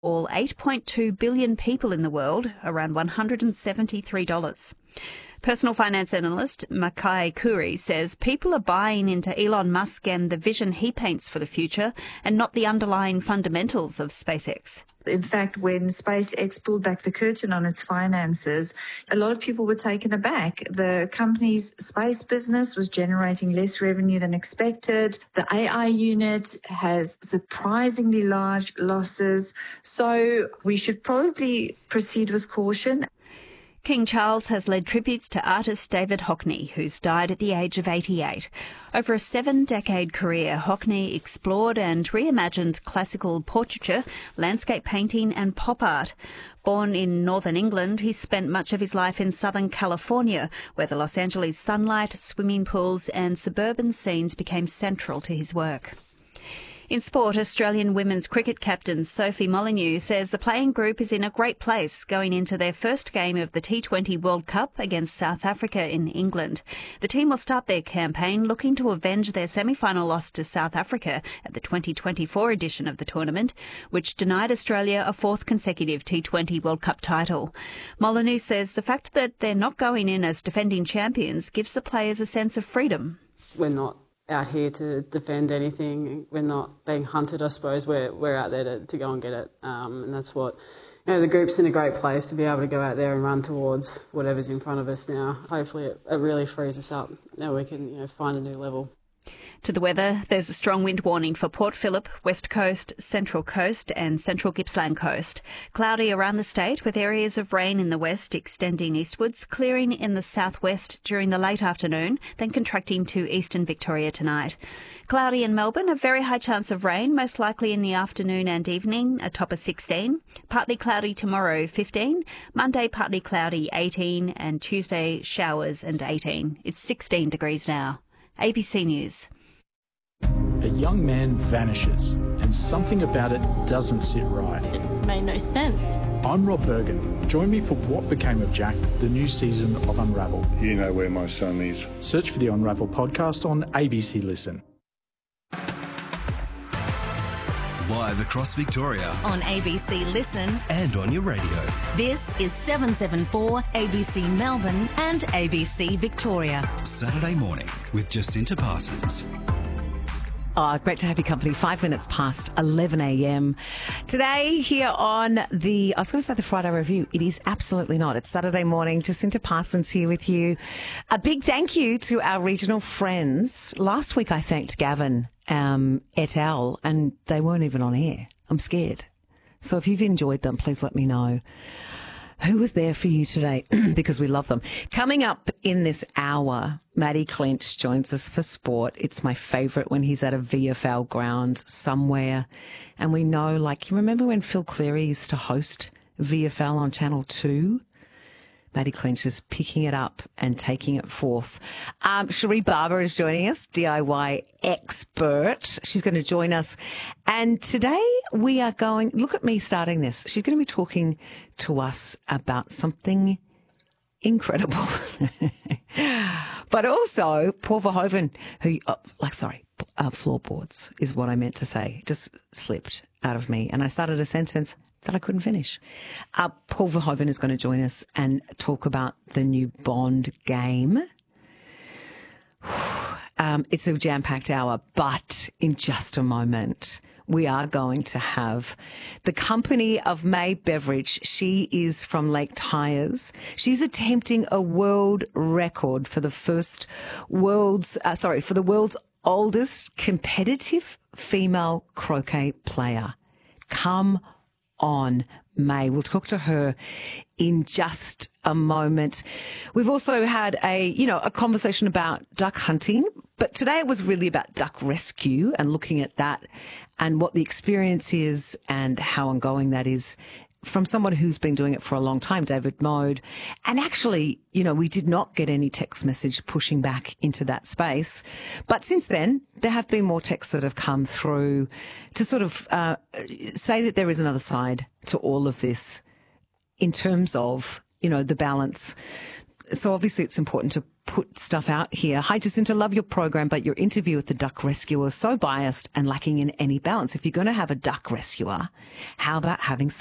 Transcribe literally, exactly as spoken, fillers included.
all eight point two billion people in the world, around one hundred seventy-three dollars. Personal finance analyst Makai Kuri says people are buying into Elon Musk and the vision he paints for the future and not the underlying fundamentals of SpaceX. In fact, when SpaceX pulled back the curtain on its finances, a lot of people were taken aback. The company's space business was generating less revenue than expected. The A I unit has surprisingly large losses. So we should probably proceed with caution. King Charles has led tributes to artist David Hockney, who's died at the age of eighty-eight. Over a seven-decade career, Hockney explored and reimagined classical portraiture, landscape painting and pop art. Born in northern England, he spent much of his life in southern California, where the Los Angeles sunlight, swimming pools and suburban scenes became central to his work. In sport, Australian women's cricket captain Sophie Molyneux says the playing group is in a great place going into their first game of the T twenty World Cup against South Africa in England. The team will start their campaign looking to avenge their semi-final loss to South Africa at the twenty twenty-four edition of the tournament, which denied Australia a fourth consecutive T twenty World Cup title. Molyneux says the fact that they're not going in as defending champions gives the players a sense of freedom. We're not out here to defend anything. We're not being hunted, I suppose. We're we're out there to, to go and get it, um, and that's what, you know, the group's in a great place to be able to go out there and run towards whatever's in front of us now. Hopefully it, it really frees us up. Now we can, you know, find a new level. To the weather, there's a strong wind warning for Port Phillip, West Coast, Central Coast and Central Gippsland Coast. Cloudy around the state with areas of rain in the west extending eastwards, clearing in the southwest during the late afternoon, then contracting to eastern Victoria tonight. Cloudy in Melbourne, a very high chance of rain, most likely in the afternoon and evening, a top of sixteen. Partly cloudy tomorrow, fifteen. Monday, partly cloudy, eighteen. And Tuesday, showers and eighteen. It's sixteen degrees now. A B C News. A young man vanishes, and something about it doesn't sit right. It made no sense. I'm Rob Bergen. Join me for What Became of Jack, the new season of Unravel. You know where my son is. Search for the Unravel podcast on A B C Listen. Live across Victoria. On A B C Listen. And on your radio. This is seven seven four A B C Melbourne and A B C Victoria. Saturday morning with Jacinta Parsons. Oh, great to have your company. Five minutes past eleven a.m. Today here on the, I was going to say the Friday Review. It is absolutely not. It's Saturday morning. Jacinta Parsons here with you. A big thank you to our regional friends. Last week I thanked Gavin um, et al. And they weren't even on air. I'm scared. So if you've enjoyed them, please let me know. Who was there for you today? Because we love them. Coming up in this hour, Matty Clinch joins us for sport. It's my favourite when he's at a V F L ground somewhere. And we know, like, you remember when Phil Cleary used to host V F L on Channel two? Matty Clinch is picking it up and taking it forth. Um, Cherie Barber is joining us, D I Y expert. She's going to join us. And today we are going, look at me starting this. She's going to be talking to us about something incredible. But also Paul Verhoeven, who, oh, like, sorry, uh, floorboards is what I meant to say. Just slipped out of me. And I started a sentence that I couldn't finish. Uh, Paul Verhoeven is going to join us and talk about the new Bond game. um, it's a jam-packed hour, but in just a moment, we are going to have the company of May Beveridge. She is from Lake Tyers. She's attempting a world record for the first world's, uh, sorry, for the world's oldest competitive female croquet player. Come on, May. We'll talk to her in just a moment. We've also had a, you know, a conversation about duck hunting, but today it was really about duck rescue and looking at that and what the experience is and how ongoing that is from someone who's been doing it for a long time, David Mode. And actually, you know, we did not get any text message pushing back into that space. But since then, there have been more texts that have come through to sort of uh, say that there is another side to all of this in terms of, you know, the balance so obviously it's important to put stuff out here. Hi, Jacinta, love your program, but your interview with the duck rescuer is so biased and lacking in any balance. If you're going to have a duck rescuer, how about having